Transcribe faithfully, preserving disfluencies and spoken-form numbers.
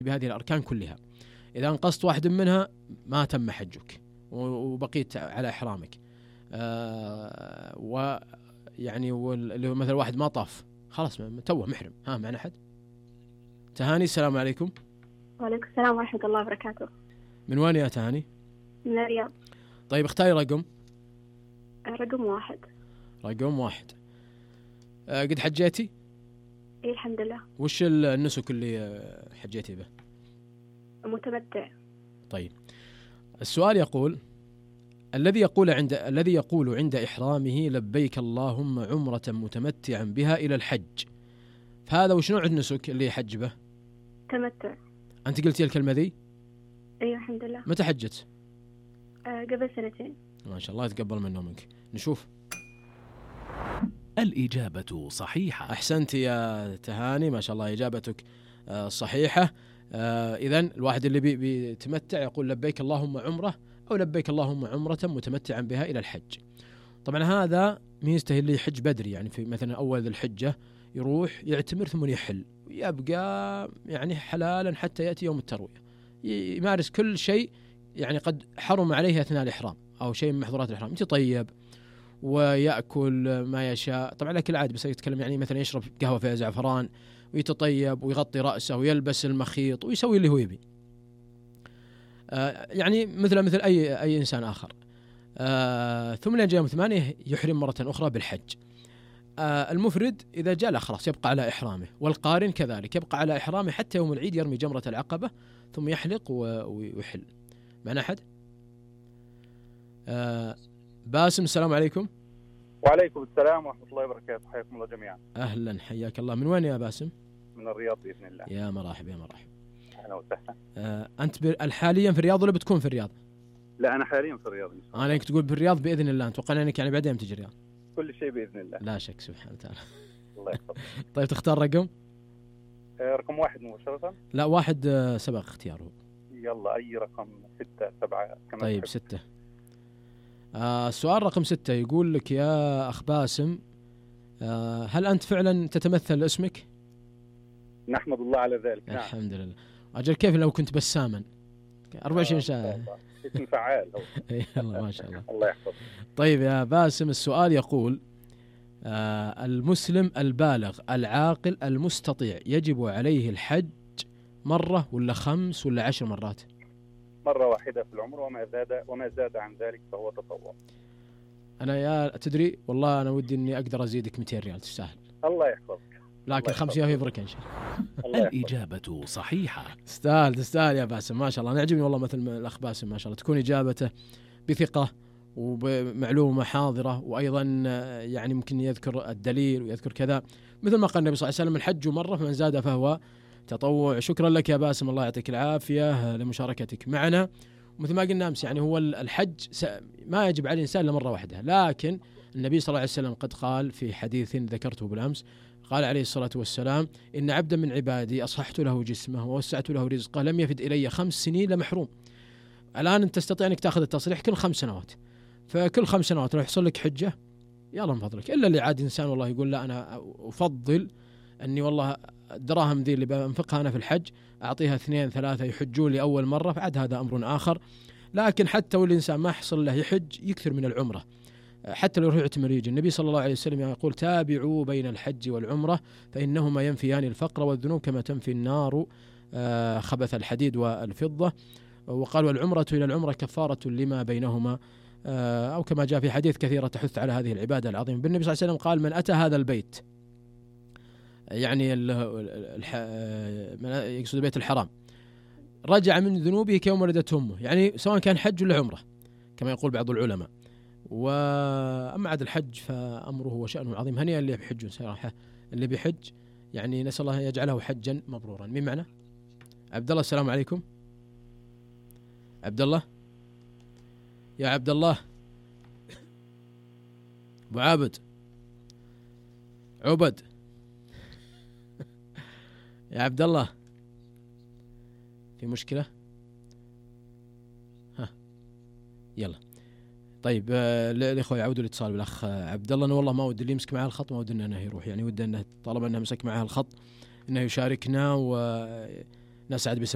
بهذه الأركان كلها. إذا انقصت واحد منها ما تم حجك وبقيت على إحرامك. آه ويعني اللي هو مثلا واحد ما طاف خلاص توه محرم. ها معنا أحد؟ تهاني السلام عليكم. وعليكم السلام ورحمة الله وبركاته. من وين يا تهاني؟ من الرياض. طيب اختاري رقم. رقم واحد. رقم واحد. أه قد حجيتي؟ إيه الحمد لله. وش النسك اللي حجيتي به؟ متمتع. طيب السؤال يقول الذي يقول عند الذي يقول عند إحرامه لبيك اللهم عمرة متمتعا بها إلى الحج، فهذا وش نوع النسك اللي يحج به؟ تمتع. أنت قلتي الكلمة ذي؟ أيوة الحمد لله. متى حجت؟ أه قبل سنتين. ما شاء الله يتقبل منه منك. نشوف. الإجابة صحيحة. أحسنت يا تهاني ما شاء الله إجابتك صحيحة. إذن الواحد اللي بي بيتمتع يقول لبيك اللهم عمرة أو لبيك اللهم عمرة متمتعا بها إلى الحج. طبعا هذا ميزته اللي يحج بدري، يعني في مثلا أول ذي الحجة يروح يعتمر ثم يحل يبقى يعني حلالا حتى يأتي يوم التروية، يمارس كل شيء يعني قد حرم عليه أثناء الإحرام أو شيء من محظورات الإحرام، يتطيب ويأكل ما يشاء. طبعا الأكل عادي بس يتكلم يعني مثلا يشرب قهوة فيها زعفران ويتطيب ويغطي رأسه ويلبس المخيط ويسوي اللي هو يبي، آه يعني مثل مثل أي أي إنسان آخر. آه ثم لين جاء يوم ثمانية يحرم مرة أخرى بالحج. آه المفرد إذا جاء لا خلاص يبقى على إحرامه، والقارن كذلك يبقى على إحرامه حتى يوم العيد يرمي جمرة العقبة ثم يحلق ويحل. معنا أحد؟ آه باسم السلام عليكم. وعليكم السلام ورحمة الله وبركاته. حياكم الله جميعا. أهلا حياك الله. من وين يا باسم؟ من الرياض بإذن الله. يا مرحبا يا مرحبا. أهلا وسهلا. آه أنت حاليا في الرياض ولا بتكون في الرياض؟ لا أنا حاليا في الرياض. أنا إنك تقول بالرياض بإذن الله، أتوقع إنك يعني بعدين تجي الرياض. كل شيء بإذن الله. لا شك سبحانه وتعالى. الله يحفظك. طيب تختار رقم؟ آه رقم واحد مباشرة. لا واحد آه سبق اختياره. يلا أي رقم، ستة سبعة كمان. طيب تحب. ستة. آه السؤال رقم ستة يقول لك يا أخ باسم، آه هل أنت فعلا تتمثل اسمك؟ نحمد الله على ذلك. نعم. الحمد لله. أجل كيف لو كنت بساما أربعة وعشرين ساعة. اسم فعال هو. يلا ما شاء الله. الله يحفظك. طيب يا باسم السؤال يقول آه المسلم البالغ العاقل المستطيع يجب عليه الحج مرة ولا خمس ولا عشر مرات؟ مرة واحدة في العمر، وما زاد وما زاد عن ذلك فهو تطوع. أنا يا تدري والله أنا ودي إني أقدر أزيدك مئتين ريال تستاهل. الله يحفظك. لكن خمسة يفرق إن شاء الله. الإجابة صحيحة. تستاهل تستاهل يا باسم ما شاء الله. أنا عجبني والله مثل الأخ باسم ما شاء الله تكون إجابته بثقة وبمعلومة حاضرة، وأيضا يعني ممكن يذكر الدليل ويذكر كذا مثل ما قال النبي صلى الله عليه وسلم الحج مرة فمن زاد فهو تطوع. شكرا لك يا باسم الله يعطيك العافية لمشاركتك معنا. ومثل ما قلنا أمس يعني هو الحج ما يجب على الإنسان إلا مرة واحدة، لكن النبي صلى الله عليه وسلم قد قال في حديث ذكرته بالأمس قال عليه الصلاة والسلام إن عبدا من عبادي أصححت له جسمه ووسعت له رزقه لم يفد إلي خمس سنين لمحروم. الآن أنت تستطيع أنك تأخذ التصريح كل خمس سنوات، فكل خمس سنوات لو يحصل لك حجة يلا من فضلك. إلا اللي عاد إنسان والله يقول لا أنا أفضل أني والله الدراهم ذي اللي بنفقها أنا في الحج أعطيها اثنين ثلاثة يحجون لي أول مرة، فعد هذا أمر آخر. لكن حتى والإنسان ما يحصل له يحج يكثر من العمرة حتى لو رجعت مريج. النبي صلى الله عليه وسلم يقول تابعوا بين الحج والعمرة فإنهما ينفيان الفقر والذنوب كما تنفي النار خبث الحديد والفضة. وقال والعمرة إلى العمرة كفارة لما بينهما، أو كما جاء في حديث كثيرة تحث على هذه العبادة العظيمة. بالنبي صلى الله عليه وسلم قال من أتى هذا البيت يعني يقصد بيت الحرام رجع من ذنوبه كيوم ولدته أمه، يعني سواء كان حج ولا عمرة كما يقول بعض العلماء. وأما عاد الحج فأمره وشأنه عظيم. هنيئا اللي بيحج صراحة، اللي بيحج يعني نسأل الله يجعله حجا مبرورا. مين معنا؟ عبد الله السلام عليكم. عبد الله يا عبد الله أبو عابد عبد يا عبد الله في مشكلة؟ ها يلا طيب الإخوة يعودوا الاتصال بالأخ عبد الله. أنا والله ما ودي اللي يمسك معه الخط ما ودي أنه يروح، يعني ودي أنه طالما أنه مسك معه الخط أنه يشاركنا ونسعد بسم